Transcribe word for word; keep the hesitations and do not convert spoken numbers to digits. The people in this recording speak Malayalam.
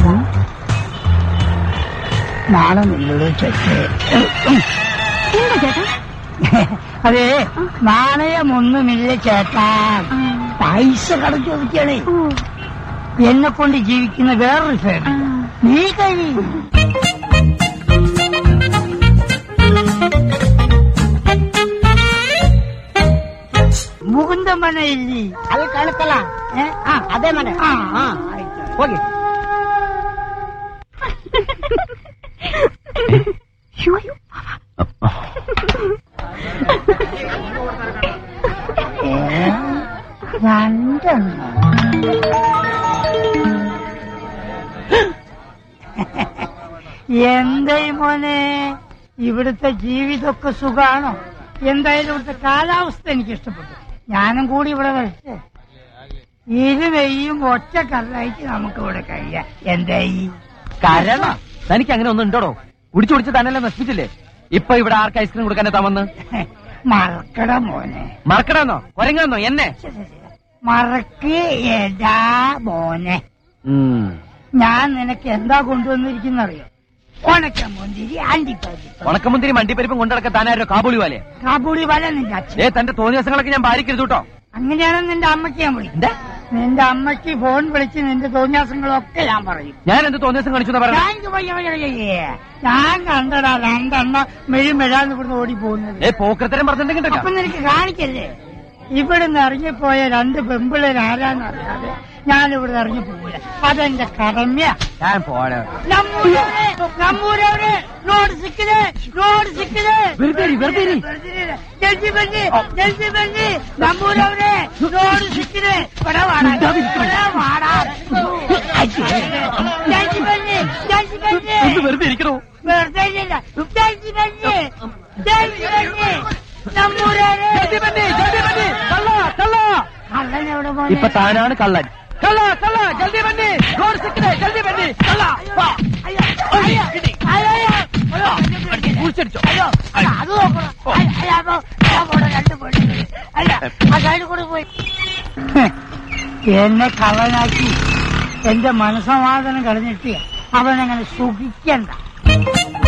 നാളെ നിന്നോട് ചേച്ചേ അതെ നാണയമൊന്നുമില്ല ചേട്ടാ, പൈസ കടം ചോദിക്കണേ. എന്നെ കൊണ്ട് ജീവിക്കുന്ന വേറൊരു ഫാമിലി നീ കഴിയും. മുകുന്ദ മന ഇല്ലേ അത് കണക്കല അതേ മന ഓക്കെ. രണ്ടെണ്ണം എന്തായി മോനെ, ഇവിടുത്തെ ജീവിതമൊക്കെ സുഖാണോ? എന്തായാലും ഇവിടുത്തെ കാലാവസ്ഥ എനിക്ക് ഇഷ്ടപ്പെട്ടു. ഞാനും കൂടി ഇവിടെ വരട്ടെ. ഇരുവയും ഒറ്റ കല്ലായിട്ട് നമുക്ക് ഇവിടെ കഴിയാം. എന്തായി കാരണം തനിക്ക് അങ്ങനെ ഒന്നും ഉണ്ടോടോ? കുടിച്ചു കുടിച്ച് തന്നെല്ലാം നശിപ്പിച്ചില്ലേ? ഇപ്പൊ ഇവിടെ ആർക്ക് ഐസ്ക്രീം കൊടുക്കാനേ താമെന്ന്? മറക്കട മോനെ. മറക്കണമെന്നോ കൊരങ്ങാന്നോ എന്നെ? മറക്ക് എടാ മോനെ. ഞാൻ നിനക്ക് എന്താ കൊണ്ടുവന്നിരിക്കുന്നറിയോ? ഉണക്കമുന്തിരി അണ്ടിപ്പരിപ്പ്. ഉണക്കമുന്തിരി മണ്ടിപ്പരിപ്പും കൊണ്ടിടക്കാൻ താനാരോ കാബൂളി വാലേ? കാബൂളി വാല നിന്റെ അച്ഛൻ. ഏ തന്റെ തോന്നിയ ദിവസങ്ങളൊക്കെ ഞാൻ ഭാര്യക്കരുത് കേട്ടോ. അങ്ങനെയാണ് നിന്റെ അമ്മയ്ക്ക് ഞാൻ വിളിക്കും. നിന്റെ അമ്മയ്ക്ക് ഫോൺ വിളിച്ച് നിന്റെ തോന്നിയാസങ്ങളൊക്കെ ഞാൻ പറയും. ഞാൻ എന്ത് തോന്നിയാസം കാണിച്ചു പറഞ്ഞു? ഞാൻ കണ്ടടാ രണ്ടെണ്ണം മെഴി മെഴാന്ന് ഇവിടുന്ന് ഓടി പോകുന്നത്. ഏ പോക്കരത്തരം പറഞ്ഞിട്ടുണ്ടെങ്കിൽ അപ്പൊ നിനക്ക് കാണിക്കല്ലേ? ഇവിടുന്ന് ഇറങ്ങിപ്പോയ രണ്ട് പെമ്പിള്ളേർ ആരാന്ന് അറിയാതെ ഞാൻ ഇവിടെ ഇറങ്ങി പോകില്ല. അതെന്റെ കടമ. ഞാൻ പോണ നമ്മൂരവിടെ road സിക്കില് road സിക്കില് ജൽജി bunny ജൽജി bunny നമ്മൂരവിടെ road സിക്കില് വാടാ വാടാ ജൽജി ബന്നി ജൽജി ബന്നി വെറുതെ ഇരിക്കണോ? വെറുതെ ഇല്ല. ജൽജി ബന്നി ജൽജി ബന്നി നമ്മൂരവിടെ കള്ളനെവിടെ പോയി? ഇപ്പൊ താനാണ് കള്ളൻ. കള്ള കള്ള ജൽദി ബന്നി റോഡ് സിക്കില് ജൽദി ബന്നി കള്ള കുടിച്ചടിച്ചോ. അത് രണ്ട് കൂടെ പോയി എന്നെ കള്ളനാക്കി എന്റെ മനസ്സമാധാനം കളഞ്ഞിട്ട് അവനങ്ങനെ സുഖിക്കണ്ട.